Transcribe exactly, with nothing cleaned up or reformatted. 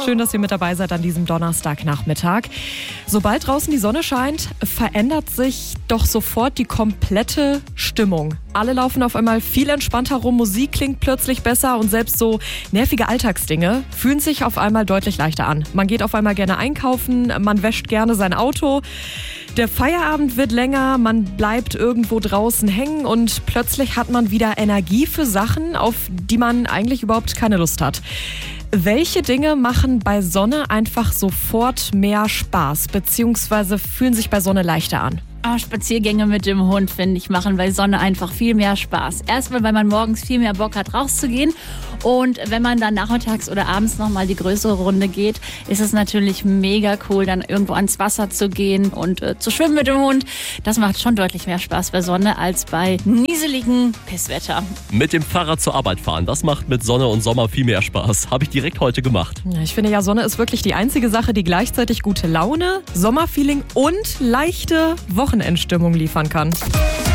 Schön, dass ihr mit dabei seid an diesem Donnerstagnachmittag. Sobald draußen die Sonne scheint, verändert sich doch sofort die komplette Stimmung. Alle laufen auf einmal viel entspannter rum, Musik klingt plötzlich besser und selbst so nervige Alltagsdinge fühlen sich auf einmal deutlich leichter an. Man geht auf einmal gerne einkaufen, man wäscht gerne sein Auto. Der Feierabend wird länger, man bleibt irgendwo draußen hängen und plötzlich hat man wieder Energie für Sachen, auf die man eigentlich überhaupt keine Lust hat. Welche Dinge machen bei Sonne einfach sofort mehr Spaß, beziehungsweise fühlen sich bei Sonne leichter an? Oh, Spaziergänge mit dem Hund, finde ich, machen bei Sonne einfach viel mehr Spaß. Erstmal, weil man morgens viel mehr Bock hat, rauszugehen. Und wenn man dann nachmittags oder abends nochmal die größere Runde geht, ist es natürlich mega cool, dann irgendwo ans Wasser zu gehen und äh, zu schwimmen mit dem Hund. Das macht schon deutlich mehr Spaß bei Sonne als bei nieseligem Pisswetter. Mit dem Fahrrad zur Arbeit fahren, das macht mit Sonne und Sommer viel mehr Spaß. Habe ich direkt heute gemacht. Ja, ich finde ja, Sonne ist wirklich die einzige Sache, die gleichzeitig gute Laune, Sommerfeeling und leichte Wochenendstimmung liefern kann.